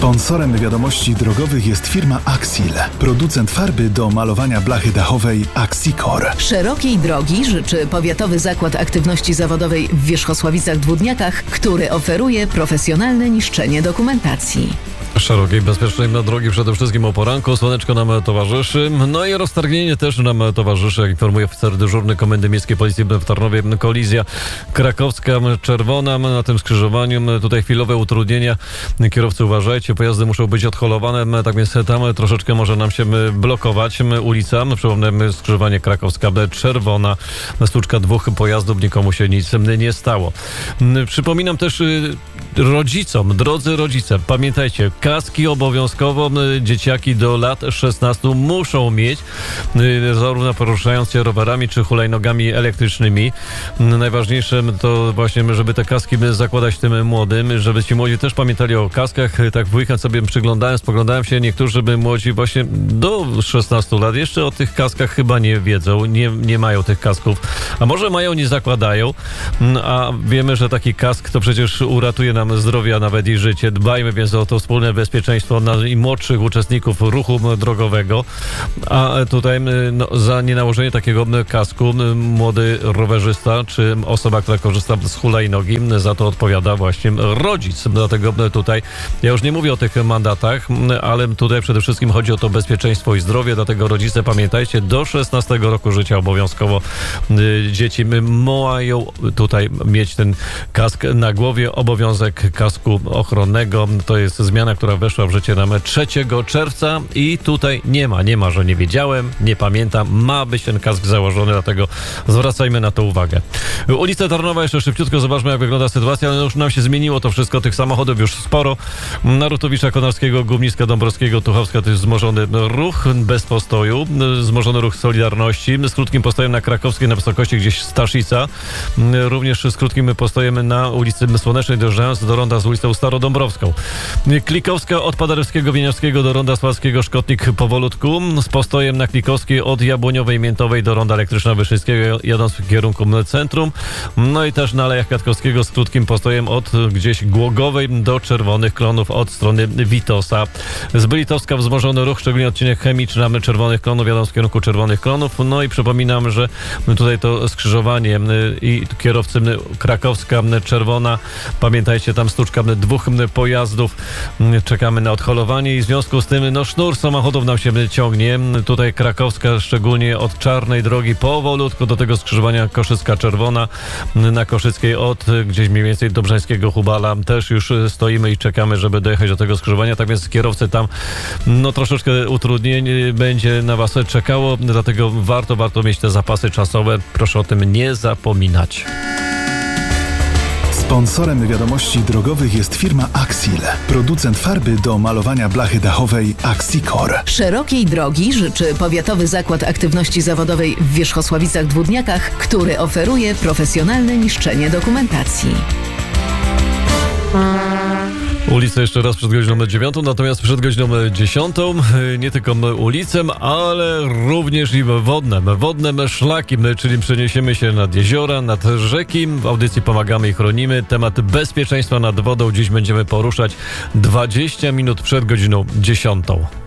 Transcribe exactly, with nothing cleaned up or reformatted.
Sponsorem wiadomości drogowych jest firma Axil, producent farby do malowania blachy dachowej Axicor. Szerokiej drogi życzy Powiatowy Zakład Aktywności Zawodowej w Wierzchosławicach-Dwódniakach, który oferuje profesjonalne niszczenie dokumentacji. Szerokiej, bezpiecznej na drogi przede wszystkim o poranku. Słoneczko nam towarzyszy. No i roztargnienie też nam towarzyszy, jak informuje oficer dyżurny Komendy Miejskiej Policji w Tarnowie. Kolizja krakowska czerwona na tym skrzyżowaniu. Tutaj chwilowe utrudnienia. Kierowcy uważajcie, pojazdy muszą być odholowane, tak więc tam troszeczkę może nam się blokować ulica. Przypomnę, skrzyżowanie krakowska czerwona. Stłuczka dwóch pojazdów, nikomu się nic nie stało. Przypominam też rodzicom, drodzy rodzice, pamiętajcie, kaski obowiązkowo dzieciaki do lat szesnastu muszą mieć, zarówno poruszając się rowerami czy hulajnogami elektrycznymi. Najważniejsze to właśnie, żeby te kaski zakładać tym młodym, żeby ci młodzi też pamiętali o kaskach. Tak w weekend sobie przyglądałem, spoglądałem się, niektórzy by młodzi właśnie do szesnastu lat jeszcze o tych kaskach chyba nie wiedzą, nie, nie mają tych kasków, a może mają, nie zakładają, a wiemy, że taki kask to przecież uratuje nam zdrowie, a nawet i życie. Dbajmy więc o to wspólne bezpieczeństwo i młodszych uczestników ruchu drogowego, a tutaj no, za nienałożenie takiego kasku młody rowerzysta czy osoba, która korzysta z hulajnogi, za to odpowiada właśnie rodzic. Dlatego tutaj ja już nie mówię o tych mandatach, ale tutaj przede wszystkim chodzi o to bezpieczeństwo i zdrowie, dlatego rodzice pamiętajcie, do szesnastego roku życia obowiązkowo dzieci mają tutaj mieć ten kask na głowie, obowiązek kasku ochronnego. To jest zmiana, która weszła w życie nam trzeciego czerwca i tutaj nie ma, nie ma, że nie wiedziałem, nie pamiętam, ma być ten kask założony, dlatego zwracajmy na to uwagę. Ulica Tarnowa, jeszcze szybciutko zobaczmy, jak wygląda sytuacja. No już nam się zmieniło to wszystko, tych samochodów już sporo. Narutowicza, Konarskiego, Górnicka, Dąbrowskiego, Tuchowska to jest wzmożony ruch bez postoju, wzmożony ruch Solidarności, z krótkim postojem na Krakowskiej na wysokości gdzieś Staszica, również z krótkim postojem na ulicy Słonecznej, dojeżdżając do ronda z ulicą Starodąbrowską. Klikowska od Paderewskiego, Wieniawskiego do ronda Sławskiego, Szkotnik powolutku, z postojem na Klikowskiej od Jabłoniowej, Miętowej do ronda Elektryczna Wyszyńskiego, jadąc w kierunku centrum. No i też na Alejach Kwiatkowskiego z krótkim postojem od gdzieś Głogowej do Czerwonych Klonów od strony Witosa. Z Bylitowska wzmożony ruch, szczególnie odcinek Chemiczny Czerwonych Klonów, jadąc w kierunku Czerwonych Klonów. No i przypominam, że tutaj to skrzyżowanie i kierowcy Krakowska Czerwona. Pamiętajcie, tam stłuczka dwóch pojazdów. Czekamy na odholowanie i w związku z tym no sznur samochodów nam się ciągnie. Tutaj Krakowska, szczególnie od Czarnej Drogi powolutku do tego skrzyżowania Koszycka Czerwona. Na Koszyckiej od gdzieś mniej więcej do Brzeńskiego Hubala też już stoimy i czekamy, żeby dojechać do tego skrzyżowania. Tak więc kierowcy tam no troszeczkę utrudnień będzie na was czekało, dlatego warto, warto mieć te zapasy czasowe. Proszę o tym nie zapominać. Sponsorem wiadomości drogowych jest firma Axil, producent farby do malowania blachy dachowej Axicor. Szerokiej drogi życzy Powiatowy Zakład Aktywności Zawodowej w Wierzchosławicach-Dwódniakach, który oferuje profesjonalne niszczenie dokumentacji. Ulice jeszcze raz przed godziną dziewiątą, natomiast przed godziną dziesiątą nie tylko ulicem, ale również i wodne, wodne szlaki, czyli przeniesiemy się nad jeziora, nad rzeki. W audycji pomagamy i chronimy. Temat bezpieczeństwa nad wodą dziś będziemy poruszać dwadzieścia minut przed godziną dziesiątą.